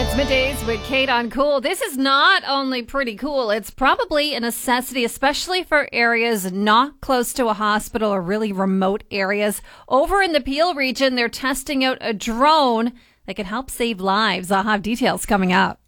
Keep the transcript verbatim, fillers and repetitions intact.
It's Middays with Kate on Cool. This is not only pretty cool, it's probably a necessity, especially for areas not close to a hospital or really remote areas. Over in the Peel region, they're testing out a drone that can help save lives. I'll have details coming up.